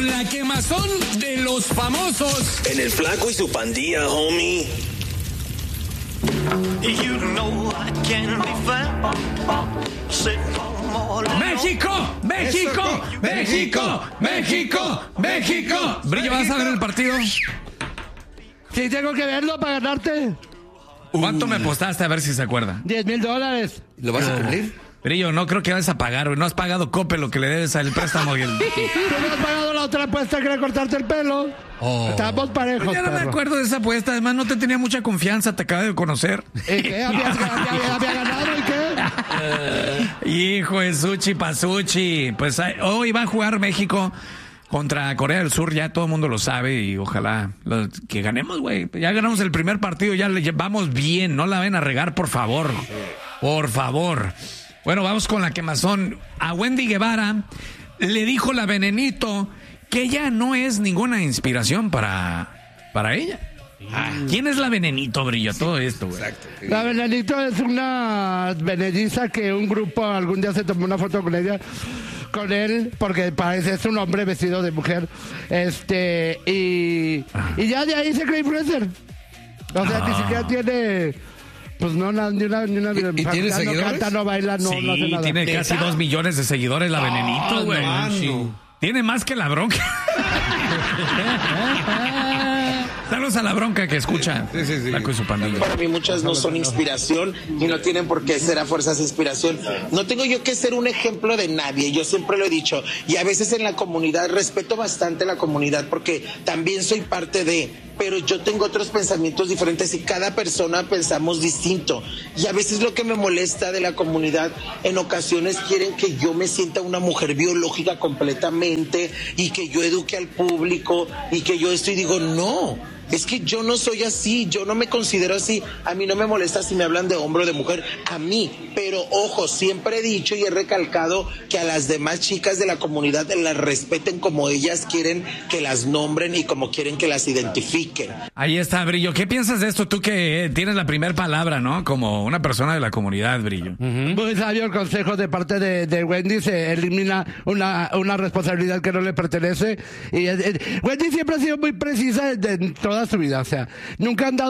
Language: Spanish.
con la quemazón de los famosos. En el Flaco y su pandilla, homie. You know I can be found sitting home all alone. ¡México! ¡México! ¡México! ¡México! ¡México! Brillo, ¿vas a ver el partido? Sí, tengo que verlo para ganarte. ¿Cuánto me apostaste? A ver si se acuerda. $10,000. ¿Lo vas a cumplir? Brillo, no creo que vas a pagar, güey. No has pagado Coppel lo que le debes al préstamo. Tú no has pagado la otra apuesta que era cortarte el pelo. Estamos parejos, Ya no me perro. acuerdo de esa apuesta. Además, no te tenía mucha confianza. Te acabé de conocer. ¿Y qué? ¿Había ganado y qué? Hijo de Suchi Pasuchi. Pues hoy va a jugar México contra Corea del Sur. Ya todo el mundo lo sabe. Y ojalá que ganemos, güey. Ya ganamos el primer partido. Ya le vamos bien. No la ven a regar, por favor. Por favor. Bueno, vamos con la quemazón. A Wendy Guevara le dijo la Venenito que ella no es ninguna inspiración para ella. ¿Quién es la Venenito, Brillo? Todo esto, güey. Exacto. La Venenito es una venediza que un grupo algún día se tomó una foto con ella, con él, porque parece es un hombre vestido de mujer. Y ya de ahí se cree influencer. O sea, ni siquiera tiene... Pues no, ni una ¿Y tiene no seguidores? canta, no baila, no hace Sí, nada. tiene casi 2 millones de seguidores la Venenito, güey. mano. Tiene más que la Bronca. Saludos a la Bronca que escucha. Sí. Flaco y su pandilla. Para mí muchas no son inspiración y no tienen por qué ser a fuerzas inspiración. No tengo yo que ser un ejemplo de nadie, yo siempre lo he dicho. Y a veces en la comunidad, respeto bastante la comunidad porque también soy parte de... Pero yo tengo otros pensamientos diferentes y cada persona pensamos distinto. Y a veces lo que me molesta de la comunidad, en ocasiones quieren que yo me sienta una mujer biológica completamente y que yo eduque al público y que yo esto y digo, no. Es que yo no soy así, yo no me considero así. A mí no me molesta si me hablan de hombre o de mujer, a mí. Pero ojo, siempre he dicho y he recalcado que a las demás chicas de la comunidad las respeten como ellas quieren que las nombren y como quieren que las identifiquen. Ahí está, Brillo. ¿Qué piensas de esto? Tú que tienes la primera palabra, ¿no? Como una persona de la comunidad, Brillo. Muy sabio el consejo de parte de Wendy. Se elimina una responsabilidad que no le pertenece. Y Wendy siempre ha sido muy precisa en toda su vida. O sea, nunca han dado